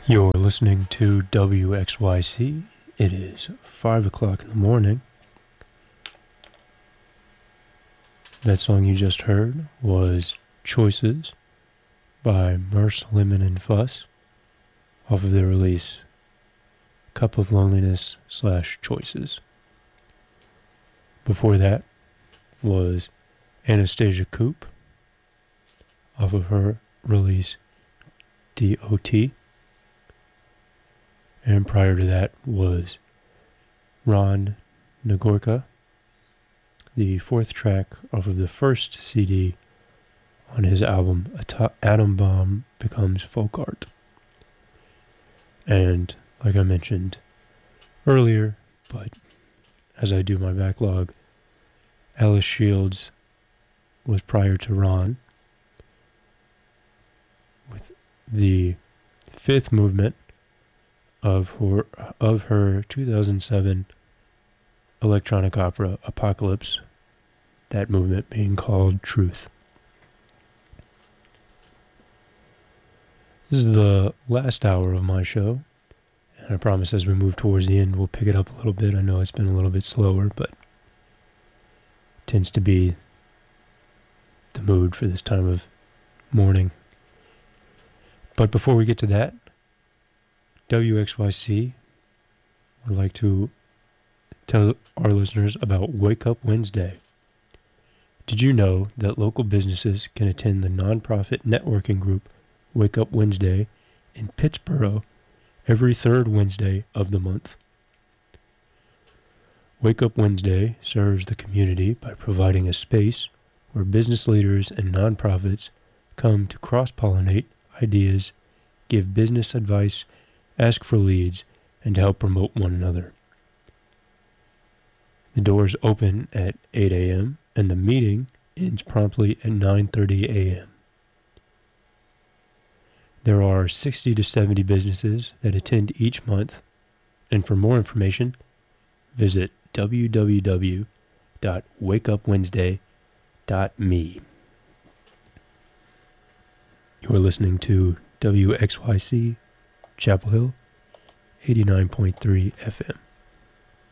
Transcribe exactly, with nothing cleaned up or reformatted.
You're listening to W X Y C. It is five o'clock in the morning. That song you just heard was Choices by Merce, Lemon and Fuss off of their release Cup of Loneliness slash Choices. Before that was Anastasia Coop off of her release D O T. And prior to that was Ron Nagorka, the fourth track off of the first C D on his album Atom Bomb Becomes Folk Art. And like I mentioned earlier, but as I do my backlog, Alice Shields was prior to Ron with the fifth movement of her, of her two thousand seven electronic opera Apocalypse, that movement being called Truth. This is the last hour of my show, and I promise as we move towards the end we'll pick it up a little bit. I know it's been a little bit slower, but it tends to be the mood for this time of morning. But before we get to that, W X Y C would like to tell our listeners about Wake Up Wednesday. Did you know that local businesses can attend the nonprofit networking group Wake Up Wednesday in Pittsboro every third Wednesday of the month? Wake Up Wednesday serves the community by providing a space where business leaders and nonprofits come to cross-pollinate ideas, give business advice, ask for leads, and help promote one another. The doors open at eight a.m. and the meeting ends promptly at nine thirty a.m. There are sixty to seventy businesses that attend each month, and for more information, visit w w w dot wake up wednesday dot me. You are listening to W X Y C Chapel Hill, eighty-nine point three F M.